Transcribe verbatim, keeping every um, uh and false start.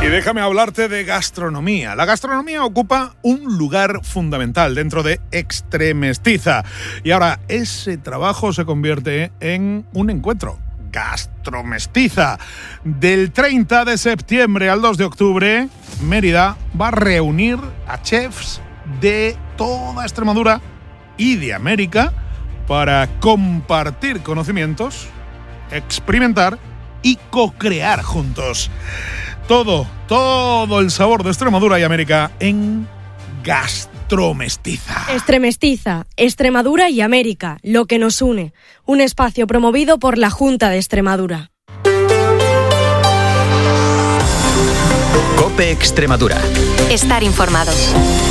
déjame hablarte de gastronomía. La gastronomía ocupa un lugar fundamental dentro de Extremestiza. Y ahora ese trabajo se convierte en un encuentro. Gastromestiza. Del treinta de septiembre al dos de octubre, Mérida va a reunir a chefs de toda Extremadura y de América para compartir conocimientos, experimentar y co-crear juntos. Todo, todo el sabor de Extremadura y América en Gastromestiza. Extremestiza, Extremadura y América, lo que nos une. Un espacio promovido por la Junta de Extremadura. COPE Extremadura. Estar informado.